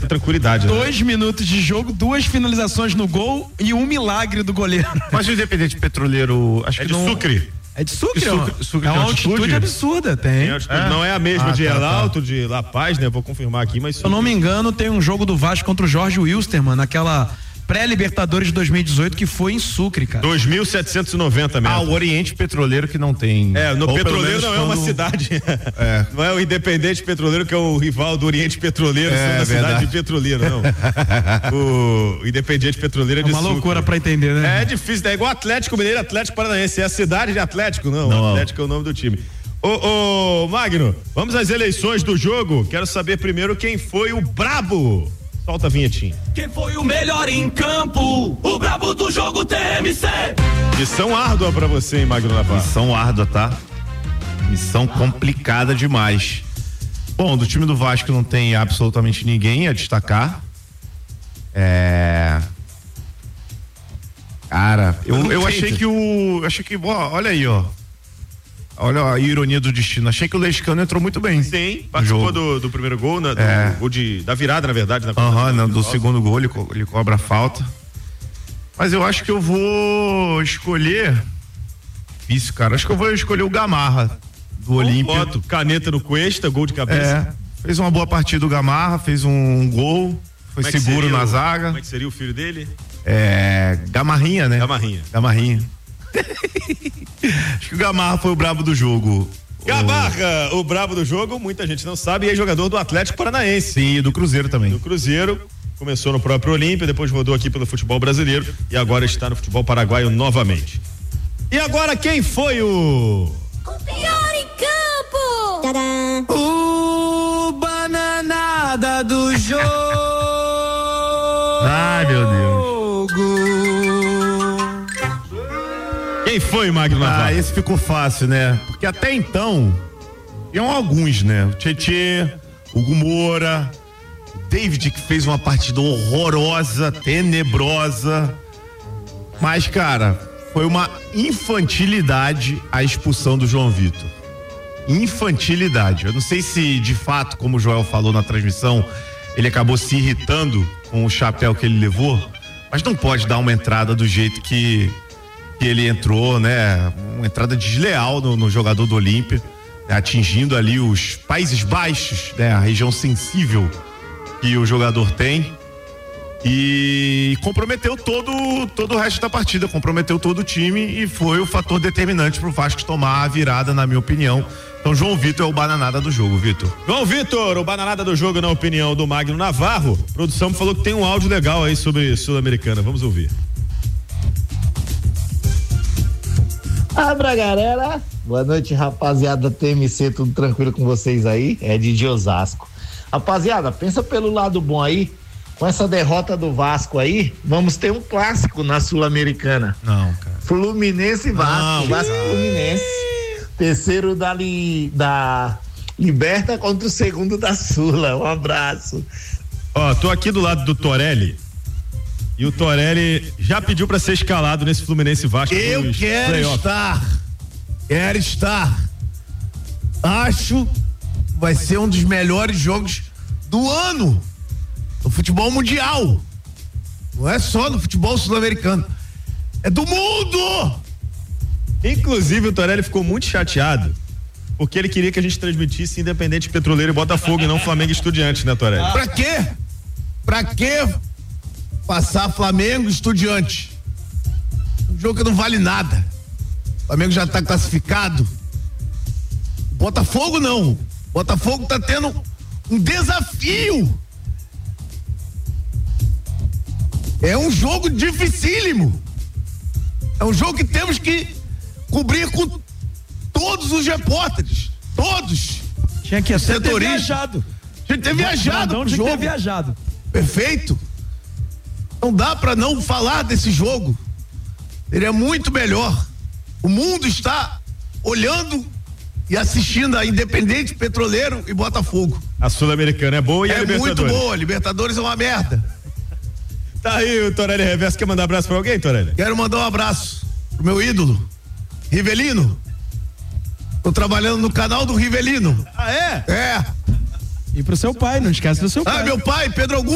tranquilidade. 2 minutos de jogo, 2 finalizações no gol e um milagre do goleiro. Mas o Independente Petroleiro, acho que de Sucre. É de Sucre, Sucre é uma altitude absurda, tem. Não é a mesma de El Alto, de La Paz, né? Vou confirmar aqui, mas... Se eu não me engano, tem um jogo do Vasco contra o Jorge Wilstermann, naquela pré-Libertadores de 2018, que foi em Sucre, cara. 2.790 metros. O Oriente Petroleiro que não tem. No Petroleiro não é uma cidade. Não é o Independente Petroleiro que é o rival do Oriente Petroleiro, da cidade de Petroleiro, não. O Independente Petroleiro é de uma Sucre. loucura pra entender, né? É difícil, é igual Atlético Mineiro, Atlético Paranaense. É a cidade de Atlético, não. Atlético é o nome do time. Ô, Magno, vamos às eleições do jogo. Quero saber primeiro quem foi o brabo. Solta a vinhetinha. Quem foi o melhor em campo? O brabo do jogo TMC. Missão árdua pra você, hein, Magno Navarro? Missão árdua, tá? Missão complicada demais. Bom, do time do Vasco não tem absolutamente ninguém a destacar. Cara, eu achei que olha aí, ó. Olha a ironia do destino. Achei que o Lescano entrou muito bem. Sim, participou do primeiro gol, né? Gol da virada, na verdade. Do segundo gol, ele cobra a falta. Mas eu acho que eu vou escolher. Isso, cara. Acho que eu vou escolher o Gamarra, do Olímpia. Caneta no Cuesta, gol de cabeça. Fez uma boa partida o Gamarra, fez um gol. Foi seguro na zaga. Como é que seria o filho dele? Gamarrinha, né? Gamarrinha. Acho que o Gamarra foi o brabo do jogo. Gamarra, o brabo do jogo, muita gente não sabe, e é jogador do Atlético Paranaense. Sim, e do Cruzeiro também. Do Cruzeiro, começou no próprio Olímpia, depois rodou aqui pelo futebol brasileiro e agora está no futebol paraguaio novamente. E agora quem foi o pior em campo? Tadã. O bananada do jogo. Ai, meu Deus. Quem foi, Magno Navarro? Esse ficou fácil, né? Porque até então, iam alguns, né? O Tietê, o Hugo Moura, o David, que fez uma partida horrorosa, tenebrosa. Mas, cara, foi uma infantilidade a expulsão do João Vitor. Infantilidade. Eu não sei se, de fato, como o Joel falou na transmissão, ele acabou se irritando com o chapéu que ele levou, mas não pode dar uma entrada do jeito que ele entrou, né? Uma entrada desleal no jogador do Olímpia, né? Atingindo ali os Países Baixos, né? A região sensível que o jogador tem, e comprometeu todo o resto da partida, comprometeu todo o time e foi o fator determinante pro Vasco tomar a virada, na minha opinião. Então João Vitor é o bananada do jogo, Vitor. João Vitor, o bananada do jogo, na opinião do Magno Navarro. A produção falou que tem um áudio legal aí sobre Sul-Americana, vamos ouvir. Pra galera, boa noite, rapaziada TMC, tudo tranquilo com vocês aí? É de Osasco. Rapaziada, pensa pelo lado bom aí, com essa derrota do Vasco aí, vamos ter um clássico na Sul-Americana. Não, cara. Fluminense e Vasco, Vasco Fluminense, terceiro da Liberta contra o segundo da Sula, um abraço. Tô aqui do lado do Torelli. E o Torelli já pediu pra ser escalado nesse Fluminense Vasco. Eu quero estar. Acho que vai ser um dos melhores jogos do ano no futebol mundial. Não é só no futebol sul-americano, é do mundo. Inclusive o Torelli ficou muito chateado porque ele queria que a gente transmitisse Independente Petroleiro e Botafogo e não Flamengo e Estudiantes, né, Torelli? Pra quê? Passar Flamengo e Estudiante. Um jogo que não vale nada. O Flamengo já tá classificado. Botafogo não. Botafogo tá tendo um desafio. É um jogo dificílimo. É um jogo que temos que cobrir com todos os repórteres. Todos. Tinha que ter viajado. Tinha que ter viajado pro jogo. Tinha que ter viajado. Perfeito. Não dá pra não falar desse jogo. Ele é muito melhor. O mundo está olhando e assistindo a Independente Petroleiro e Botafogo. A Sul-Americana é boa e a Libertadores? É muito boa. Libertadores é uma merda. Tá aí o Torelli Reverso. Quer mandar um abraço pra alguém, Torelli? Quero mandar um abraço pro meu ídolo, Rivelino. Tô trabalhando no canal do Rivelino. Ah, é? É. E pro seu pai, não esquece do seu pai. Meu pai, Pedro Augusto.